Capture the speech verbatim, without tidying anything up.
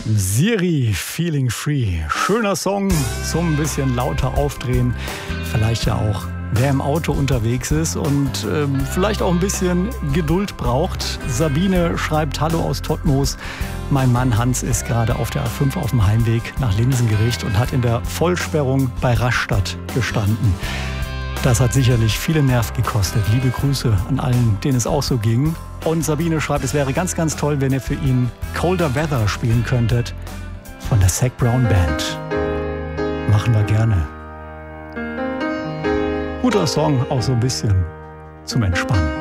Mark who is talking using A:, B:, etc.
A: Siri, Feeling Free. Schöner Song zum ein bisschen lauter aufdrehen. Vielleicht ja auch, wer im Auto unterwegs ist und ähm, vielleicht auch ein bisschen Geduld braucht. Sabine schreibt: Hallo aus Todtmoos. Mein Mann Hans ist gerade auf der A fünf auf dem Heimweg nach Linsengericht und hat in der Vollsperrung bei Rastatt gestanden. Das hat sicherlich viele Nerven gekostet. Liebe Grüße an allen, denen es auch so ging. Und Sabine schreibt, es wäre ganz, ganz toll, wenn ihr für ihn Colder Weather spielen könntet von der Zac Brown Band. Machen wir gerne. Guter Song, auch so ein bisschen zum Entspannen.